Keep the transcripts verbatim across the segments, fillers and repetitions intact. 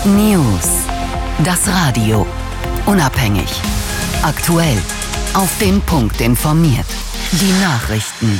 News. Das Radio. Unabhängig. Aktuell. Auf den Punkt informiert. Die Nachrichten.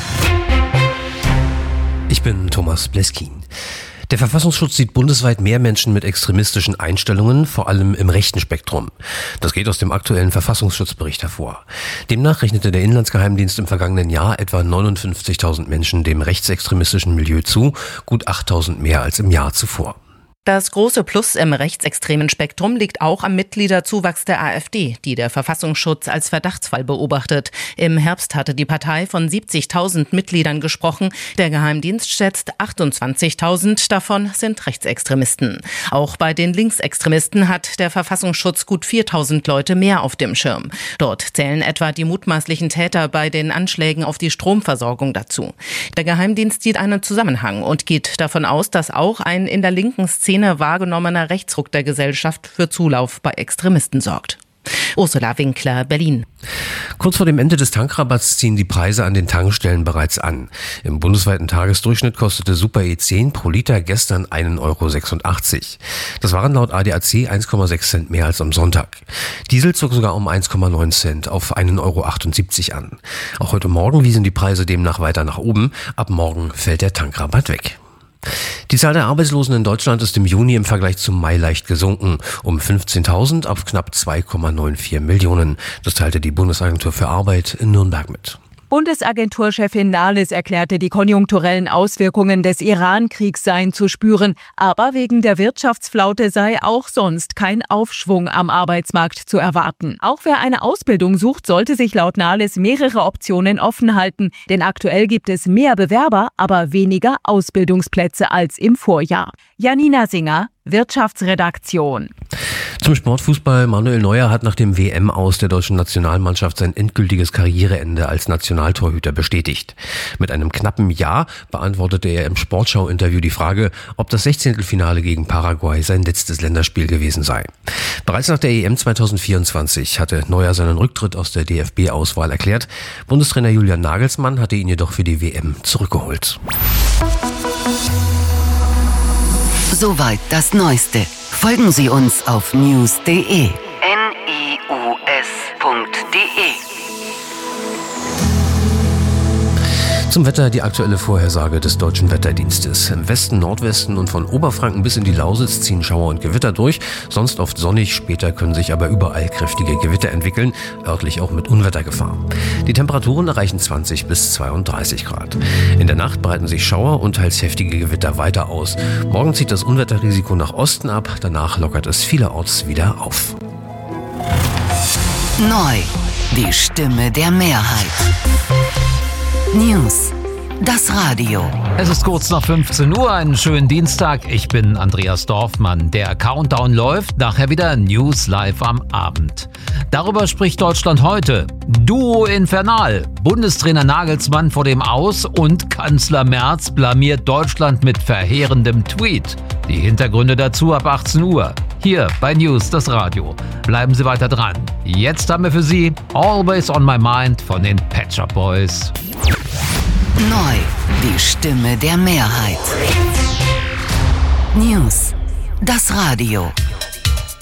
Ich bin Thomas Bleskin. Der Verfassungsschutz sieht bundesweit mehr Menschen mit extremistischen Einstellungen, vor allem im rechten Spektrum. Das geht aus dem aktuellen Verfassungsschutzbericht hervor. Demnach rechnete der Inlandsgeheimdienst im vergangenen Jahr etwa neunundfünfzigtausend Menschen dem rechtsextremistischen Milieu zu, gut achttausend mehr als im Jahr zuvor. Das große Plus im rechtsextremen Spektrum liegt auch am Mitgliederzuwachs der AfD, die der Verfassungsschutz als Verdachtsfall beobachtet. Im Herbst hatte die Partei von siebzigtausend Mitgliedern gesprochen. Der Geheimdienst schätzt achtundzwanzigtausend, davon sind Rechtsextremisten. Auch bei den Linksextremisten hat der Verfassungsschutz gut viertausend Leute mehr auf dem Schirm. Dort zählen etwa die mutmaßlichen Täter bei den Anschlägen auf die Stromversorgung dazu. Der Geheimdienst sieht einen Zusammenhang und geht davon aus, dass auch ein in der linken Szene wahrgenommener Rechtsruck der Gesellschaft für Zulauf bei Extremisten sorgt. Ursula Winkler, Berlin. Kurz vor dem Ende des Tankrabatts ziehen die Preise an den Tankstellen bereits an. Im bundesweiten Tagesdurchschnitt kostete Super E zehn pro Liter gestern einen Euro sechsundachtzig. Das waren laut A D A C eins Komma sechs Cent mehr als am Sonntag. Diesel zog sogar um eins Komma neun Cent auf einen Euro achtundsiebzig an. Auch heute Morgen wiesen die Preise demnach weiter nach oben. Ab morgen fällt der Tankrabatt weg. Die Zahl der Arbeitslosen in Deutschland ist im Juni im Vergleich zum Mai leicht gesunken, um fünfzehntausend auf knapp zwei Komma vierundneunzig Millionen. Das teilte die Bundesagentur für Arbeit in Nürnberg mit. Bundesagenturchefin Nahles erklärte, die konjunkturellen Auswirkungen des Iran-Kriegs seien zu spüren. Aber wegen der Wirtschaftsflaute sei auch sonst kein Aufschwung am Arbeitsmarkt zu erwarten. Auch wer eine Ausbildung sucht, sollte sich laut Nahles mehrere Optionen offen halten. Denn aktuell gibt es mehr Bewerber, aber weniger Ausbildungsplätze als im Vorjahr. Janina Singer, Wirtschaftsredaktion. Zum Sportfußball. Manuel Neuer hat nach dem W M-Aus der deutschen Nationalmannschaft sein endgültiges Karriereende als Nationaltorhüter bestätigt. Mit einem knappen Ja beantwortete er im Sportschau-Interview die Frage, ob das Sechzehntelfinale gegen Paraguay sein letztes Länderspiel gewesen sei. Bereits nach der E M zweitausendvierundzwanzig hatte Neuer seinen Rücktritt aus der D F B-Auswahl erklärt. Bundestrainer Julian Nagelsmann hatte ihn jedoch für die W M zurückgeholt. Soweit das Neueste. Folgen Sie uns auf news punkt de. N I U S punkt de. Zum Wetter die aktuelle Vorhersage des Deutschen Wetterdienstes. Im Westen, Nordwesten und von Oberfranken bis in die Lausitz ziehen Schauer und Gewitter durch. Sonst oft sonnig, später können sich aber überall kräftige Gewitter entwickeln, örtlich auch mit Unwettergefahr. Die Temperaturen erreichen zwanzig bis zweiunddreißig Grad. In der Nacht breiten sich Schauer und teils heftige Gewitter weiter aus. Morgen zieht das Unwetterrisiko nach Osten ab, danach lockert es vielerorts wieder auf. Neu. Die Stimme der Mehrheit. News. Das Radio. Es ist kurz nach fünfzehn Uhr, einen schönen Dienstag. Ich bin Andreas Dorfmann. Der Countdown läuft, nachher wieder News live am Abend. Darüber spricht Deutschland heute. Duo Infernal. Bundestrainer Nagelsmann vor dem Aus und Kanzler Merz blamiert Deutschland mit verheerendem Tweet. Die Hintergründe dazu ab achtzehn Uhr. Hier bei News, das Radio. Bleiben Sie weiter dran. Jetzt haben wir für Sie Always on My Mind von den Pet Shop Boys. Neu. Die Stimme der Mehrheit. News. Das Radio.